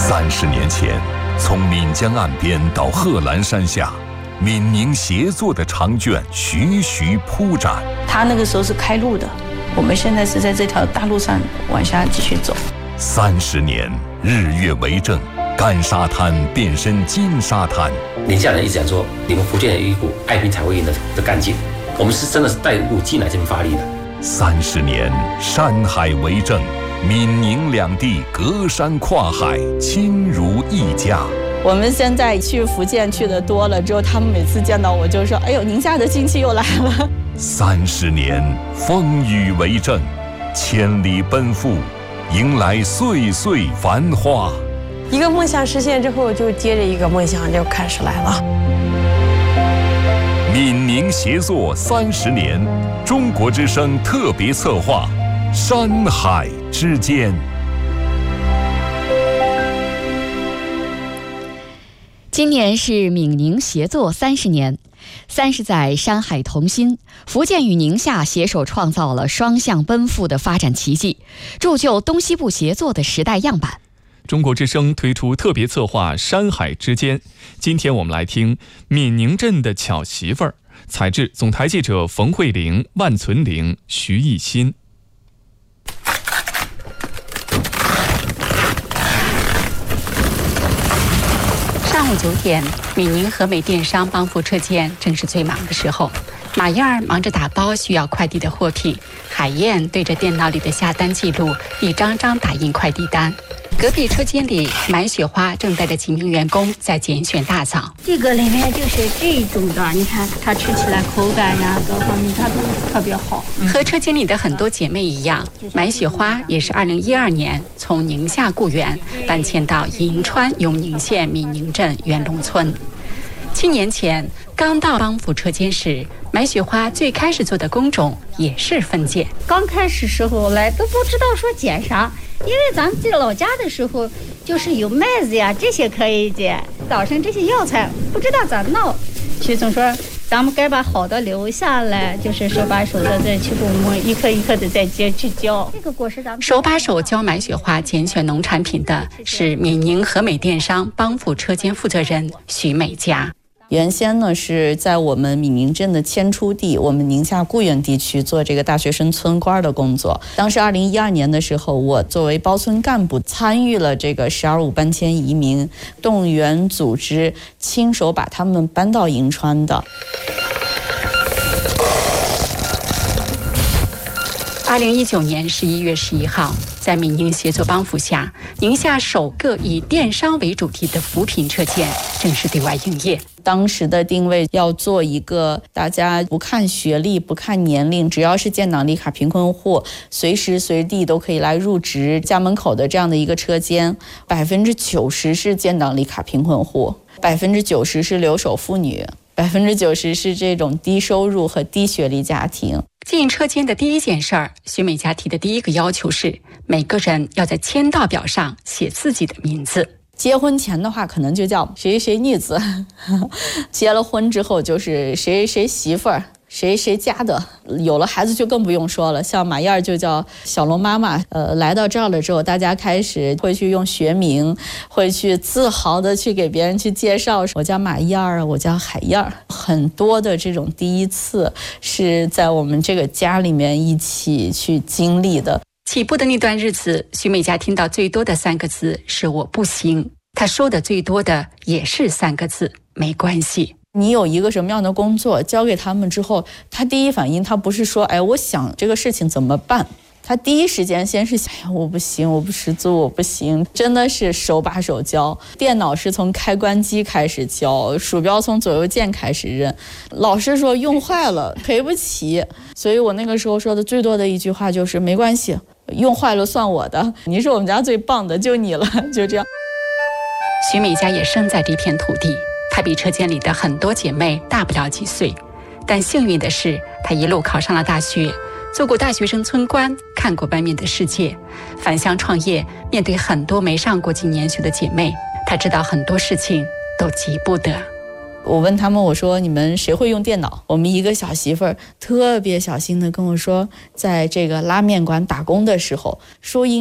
30年前，从岷江岸边到贺兰山下，闽宁协作的长卷徐徐铺展。 他那个时候是开路的，我们现在是在这条大路上往下继续走。 30年，日月为证，干沙滩变身金沙滩。 宁夏人一直讲说，你们福建有一股爱拼才会赢的干劲，我们是真的是带入进来这边发力的。 30年，山海为证，闽宁两地隔山跨海，亲如一家。 我们现在去福建去的多了之后，他们每次见到我就说：“哎呦，宁夏的亲戚又来了。 ”30年，风雨为证，千里奔赴，迎来岁岁繁花。 一个梦想实现之后，就接着一个梦想就开始来了。 闽宁协作30年，中国之声特别策划，山海之间。 今年是闽宁协作30年，30载山海同心，福建与宁夏携手创造了双向奔赴的发展奇迹，铸就东西部协作的时代样板。 中国之声推出特别策划《山海之间》，今天我们来听闽宁镇的巧媳妇儿，采制总台记者冯慧玲、万存玲、徐艺新。 上午9点，闽宁和美电商帮扶车间正是最忙的时候。马燕儿忙着打包需要快递的货品，海燕对着电脑里的下单记录，一张张打印快递单。隔壁车间里，买雪花正带着几名员工在拣选大枣。 这个里面就是这种的，你看它吃起来口感呀，各方面它都特别好。 和车间里的很多姐妹一样，买雪花也是2012年从宁夏固原搬迁到银川永宁县闽宁镇元龙村。7年前刚到帮扶车间时，买雪花最开始做的工种也是分拣。 刚开始时候来都不知道说捡啥，因为咱们在老家的时候就是有麦子呀这些可以捡，早上这些药材不知道咋弄。徐总说咱们该把好的留下来，就是手把手的再去给我们一颗一颗的再接去浇。这个果实咱们手把手教买雪花拣选农产品的是闽宁和美电商帮扶车间负责人徐美佳。 原先呢是在我们闽宁镇的迁出地，我们宁夏固原地区做这个大学生村官的工作。当时2012年的时候，我作为包村干部参与了这个12.5搬迁移民，动员组织，亲手把他们搬到银川的。 2019年11月11号，在闽宁协作帮扶下，宁夏首个以电商为主题的扶贫车间正式对外营业。 当时的定位要做一个大家不看学历不看年龄，只要是建档立卡贫困户随时随地都可以来入职家门口的这样的一个车间。90%是建档立卡贫困户，90%是留守妇女，90%是这种低收入和低学历家庭。 进车间的第一件事儿，徐美佳提的第一个要求是每个人要在签到表上写自己的名字。 结婚前的话可能就叫谁谁女子，结了婚之后就是谁谁媳妇儿，谁谁家的，有了孩子就更不用说了，像马燕就叫小龙妈妈。来到这儿了之后，大家开始会去用学名，会去自豪的去给别人去介绍，我叫马燕儿，我叫海燕儿。很多的这种第一次是在我们这个家里面一起去经历的。 起步的那段日子，徐美佳听到最多的3个字是我不行，她说的最多的也是3个字，没关系。 你有一个什么样的工作交给他们之后，他第一反应他不是说我想这个事情怎么办，他第一时间先是想我不行，我不识字，我不行，真的是手把手教。电脑是从开关机开始教，鼠标从左右键开始认，老师说用坏了赔不起，所以我那个时候说的最多的一句话就是没关系，用坏了算我的，你是我们家最棒的，就你了，就这样。 徐美佳也生在这片土地，她比车间里的很多姐妹大不了几岁，但幸运的是她一路考上了大学，做过大学生村官，看过外面的世界，返乡创业，面对很多没上过几年学的姐妹，她知道很多事情都急不得。 我问他们，我说你们谁会用电脑？我们一个小媳妇儿特别小心的跟我说，在这个拉面馆打工的时候，收银